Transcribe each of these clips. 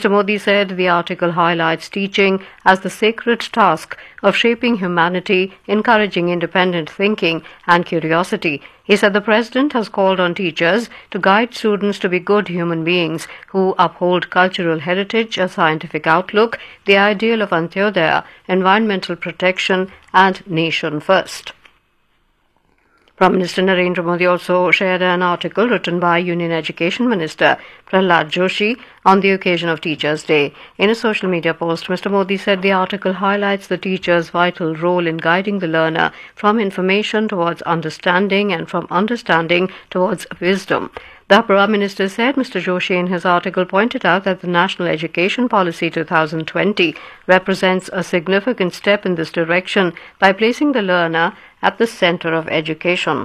Mr. Modi said the article highlights teaching as the sacred task of shaping humanity, encouraging independent thinking and curiosity. He said the President has called on teachers to guide students to be good human beings who uphold cultural heritage, a scientific outlook, the ideal of Antyodaya, environmental protection and nation first. Prime Minister Narendra Modi also shared an article written by Union Education Minister Prahlad Joshi on the occasion of Teachers' Day. In a social media post, Mr. Modi said the article highlights the teacher's vital role in guiding the learner from information towards understanding and from understanding towards wisdom. The Prime Minister said Mr. Joshi in his article pointed out that the National Education Policy 2020 represents a significant step in this direction by placing the learner at the center of education.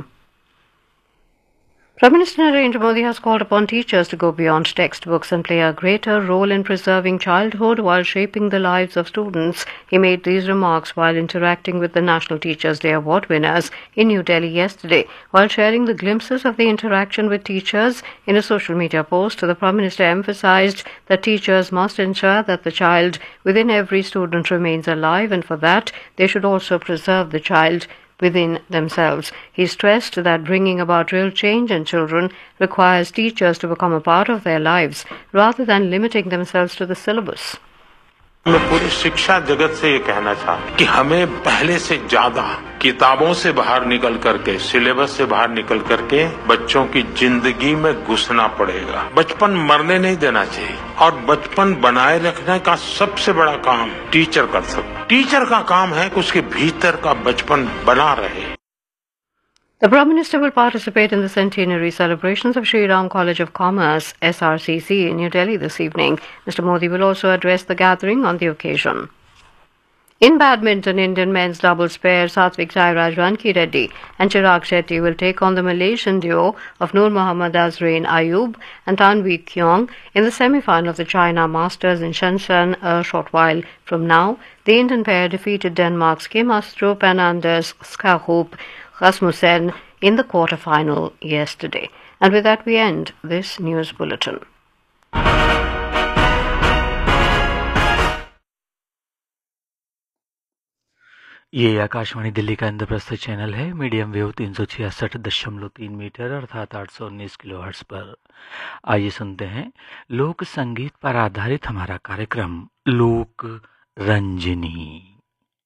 Prime Minister Narendra Modi has called upon teachers to go beyond textbooks and play a greater role in preserving childhood while shaping the lives of students. He made these remarks while interacting with the National Teachers' Day Award winners in New Delhi yesterday. While sharing the glimpses of the interaction with teachers in a social media post, the Prime Minister emphasized that teachers must ensure that the child within every student remains alive, and for that they should also preserve the child within themselves. He stressed that bringing about real change in children requires teachers to become a part of their lives rather than limiting themselves to the syllabus. मैं पूरी शिक्षा जगत से ये कहना चाहता कि हमें पहले से ज्यादा किताबों से बाहर निकल करके, सिलेबस से बाहर निकल करके बच्चों की जिंदगी में घुसना पड़ेगा। बचपन मरने नहीं देना चाहिए और बचपन बनाए रखने का सबसे बड़ा काम टीचर कर सकता। टीचर का काम है कि उसके भीतर का बचपन बना रहे। The Prime Minister will participate in the centenary celebrations of Sri Ram College of Commerce, SRCC, in New Delhi this evening. Mr. Modi will also address the gathering on the occasion. In badminton, Indian men's doubles pair Satvik Sairaj Ranki Reddy and Chirag Shetty will take on the Malaysian duo of Noor Mohammad Azrain Ayub and Tanvi Kyong in the semi-final of the China Masters in Shenzhen a short while from now. The Indian pair defeated Denmark's Kim Astrup and Anders Skaarup Rasmussen in the quarter-final yesterday. And with that we end this news bulletin. ये आकाशवाणी दिल्ली का Indraprastha channel है। Medium wave 366.3 metre अर्थात 819 kilohertz पर। आइए सुनते हैं लोक संगीत पर आधारित हमारा कार्यक्रम लोक रंजनी।